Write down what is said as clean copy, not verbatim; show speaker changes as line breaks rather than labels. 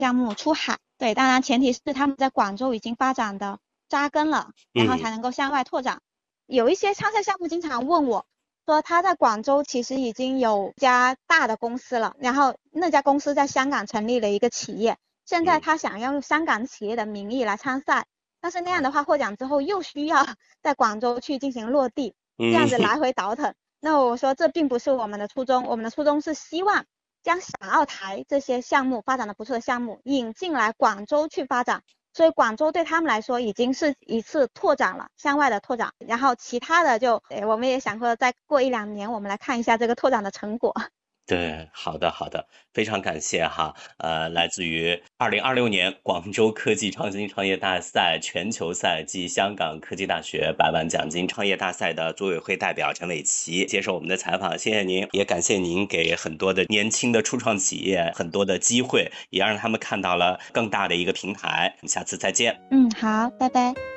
项目出海。对，当然前提是他们在广州已经发展的扎根了，然后才能够向外拓展。有一些参赛项目经常问我说，他在广州其实已经有家大的公司了，然后那家公司在香港成立了一个企业，现在他想要用香港企业的名义来参赛，但是那样的话获奖之后又需要在广州去进行落地，这样子来回倒腾。那我说这并不是我们的初衷，我们的初衷是希望将港澳台这些项目发展的不错的项目引进来广州去发展，所以广州对他们来说已经是一次拓展了，向外的拓展，然后其他的就我们也想说再过1-2年我们来看一下这个拓展的成果。
对，好的好的，非常感谢哈。来自于2026年广州科技创新创业大赛全球赛暨香港科技大学100万奖金创业大赛的组委会代表陈伟奇接受我们的采访，谢谢您，也感谢您给很多的年轻的初创企业很多的机会，也让他们看到了更大的一个平台。我们下次再见。
好，拜拜。